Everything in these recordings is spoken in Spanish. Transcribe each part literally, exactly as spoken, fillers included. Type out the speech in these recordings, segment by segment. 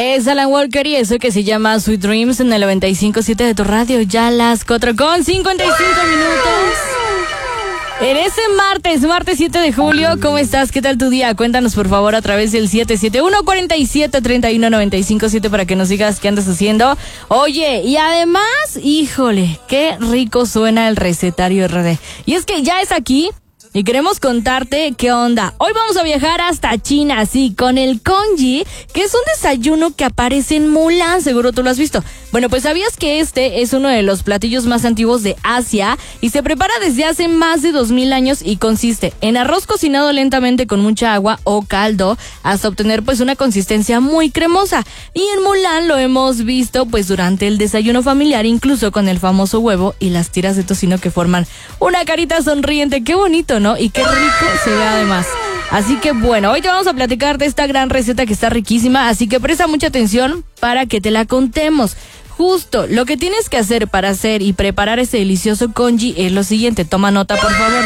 Es Alan Walker y eso que se llama Sweet Dreams en el noventa y cinco punto siete de tu radio, ya las cuatro con cincuenta y cinco minutos. En ese martes, martes siete de julio, ¿cómo estás? ¿Qué tal tu día? Cuéntanos por favor a través del siete siete uno, cuatro siete, tres uno, nueve cinco siete para que nos digas qué andas haciendo. Oye, y además, híjole, qué rico suena el recetario R D. Y es que ya es aquí. Y queremos contarte qué onda. Hoy vamos a viajar hasta China, sí, con el congee, que es un desayuno que aparece en Mulan, seguro tú lo has visto. Bueno, pues ¿sabías que este es uno de los platillos más antiguos de Asia? Y se prepara desde hace más de dos mil años y consiste en arroz cocinado lentamente con mucha agua o caldo hasta obtener pues una consistencia muy cremosa. Y en Mulan lo hemos visto pues durante el desayuno familiar, incluso con el famoso huevo y las tiras de tocino que forman una carita sonriente. ¡Qué bonito!, ¿no? Y qué rico se ve además. Así que bueno, hoy te vamos a platicar de esta gran receta que está riquísima, así que presta mucha atención para que te la contemos. Justo, lo que tienes que hacer para hacer y preparar este delicioso congee es lo siguiente, toma nota por favor.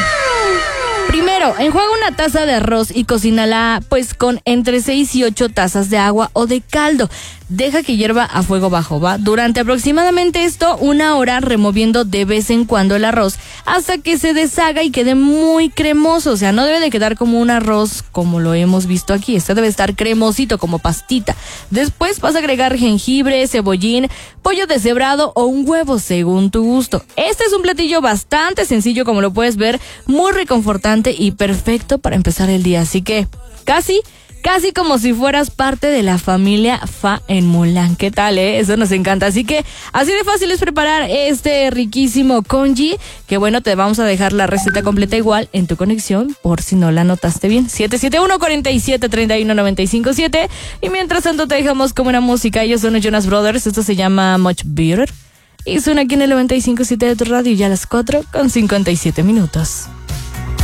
Primero, enjuaga una taza de arroz y cocínala pues con entre seis y ocho tazas de agua o de caldo. Deja que hierva a fuego bajo, ¿va? Durante aproximadamente esto, una hora, removiendo de vez en cuando el arroz hasta que se deshaga y quede muy cremoso. O sea, no debe de quedar como un arroz como lo hemos visto aquí. Este debe estar cremosito, como pastita. Después vas a agregar jengibre, cebollín, pollo deshebrado o un huevo, según tu gusto. Este es un platillo bastante sencillo, como lo puedes ver, muy reconfortante y perfecto para empezar el día. Así que, casi... Casi como si fueras parte de la familia Fa en Mulan. ¿Qué tal, eh? Eso nos encanta. Así que así de fácil es preparar este riquísimo congee. Que bueno, te vamos a dejar la receta completa igual en tu conexión, por si no la notaste bien. siete siete uno, cuatro siete, tres uno, nueve cinco siete. Y mientras tanto te dejamos con una música. Ellos son los Jonas Brothers. Esto se llama Much Better. Y suena aquí en el noventa y cinco punto siete de tu radio, ya a las cuatro con cincuenta y siete minutos.